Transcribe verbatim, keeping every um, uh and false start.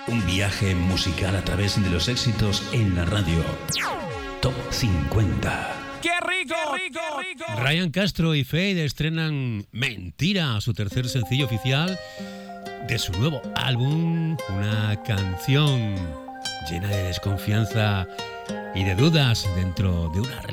Un viaje musical a través de los éxitos en la radio. Top cincuenta. ¡Qué rico! ¡Qué rico! ¡Qué rico! Ryan Castro y Fade estrenan Mentira, su tercer sencillo oficial de su nuevo álbum. Una canción llena de desconfianza y de dudas dentro de una relación